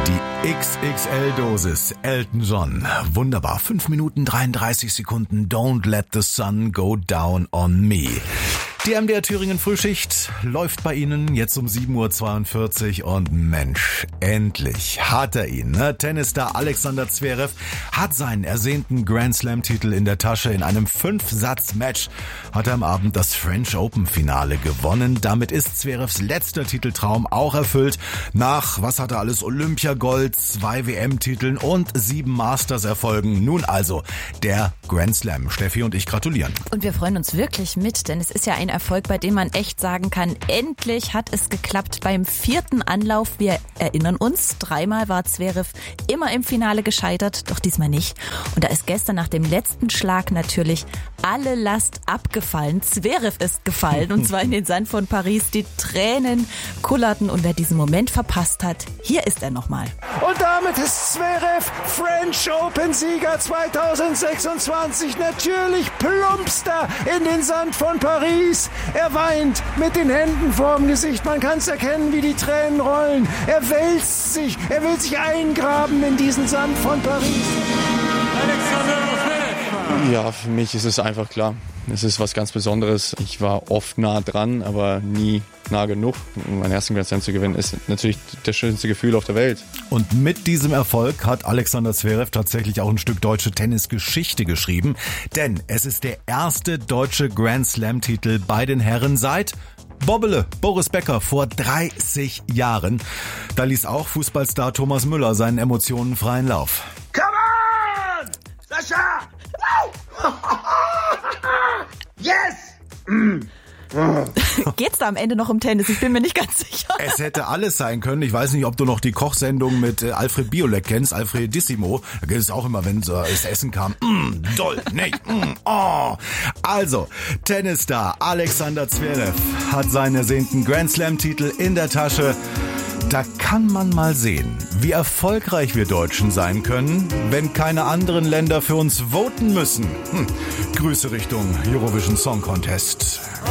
Die XXL-Dosis Elton John. Wunderbar. 5 Minuten 33 Sekunden. Don't let the sun go down on me. Die MDR Thüringen Frühschicht läuft bei Ihnen jetzt um 7.42 Uhr und Mensch, endlich hat er ihn. Tennisstar Alexander Zverev hat seinen ersehnten Grand Slam-Titel in der Tasche. In einem 5-Satz-Match hat er am Abend das French Open-Finale gewonnen. Damit ist Zverevs letzter Titeltraum auch erfüllt. Nach, was hat er alles, Olympiagold, 2 WM-Titeln und 7 Masters-Erfolgen. Nun also der Grand Slam. Steffi und ich gratulieren. Und wir freuen uns wirklich mit, denn es ist ja ein Erfolg, bei dem man echt sagen kann, endlich hat es geklappt beim 4. Anlauf. Wir erinnern uns, 3-mal war Zverev immer im Finale gescheitert, doch diesmal nicht. Und da ist gestern nach dem letzten Schlag natürlich alle Last abgefallen. Zverev ist gefallen und zwar in den Sand von Paris. Die Tränen kullerten und wer diesen Moment verpasst hat, hier ist er nochmal. Und damit ist Zverev French Open-Sieger 2026. Natürlich plumpst er in den Sand von Paris. Er weint mit den Händen vorm Gesicht. Man kann es erkennen, wie die Tränen rollen. Er wälzt sich. Er will sich eingraben in diesen Sand von Paris. Ja, für mich ist es einfach klar. Es ist was ganz Besonderes. Ich war oft nah dran, aber nie nah genug. Meinen ersten Grand Slam zu gewinnen, ist natürlich das schönste Gefühl auf der Welt. Und mit diesem Erfolg hat Alexander Zverev tatsächlich auch ein Stück deutsche Tennisgeschichte geschrieben. Denn es ist der erste deutsche Grand Slam-Titel bei den Herren seit Bobbele, Boris Becker, vor 30 Jahren. Da ließ auch Fußballstar Thomas Müller seinen Emotionen freien Lauf. Come on! Sascha! Yes! Geht's da am Ende noch um Tennis? Ich bin mir nicht ganz sicher. Es hätte alles sein können. Ich weiß nicht, ob du noch die Kochsendung mit Alfred Biolek kennst, Alfredissimo. Da geht es auch immer, wenn das Essen kam. Doll, nee, oh. Also, Tennisstar Alexander Zverev hat seinen ersehnten Grand Slam-Titel in der Tasche. Da kann man mal sehen, wie erfolgreich wir Deutschen sein können, wenn keine anderen Länder für uns voten müssen. Grüße Richtung Eurovision Song Contest.